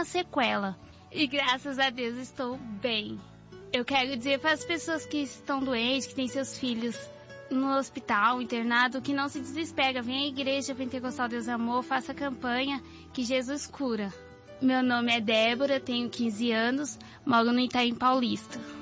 sequela. E graças a Deus estou bem. Eu quero dizer para as pessoas que estão doentes, que têm seus filhos no hospital, internado, que não se desespera. Venha à Igreja Pentecostal Deus Amor, faça campanha que Jesus cura. Meu nome é Débora, tenho 15 anos, moro no Itaim Paulista.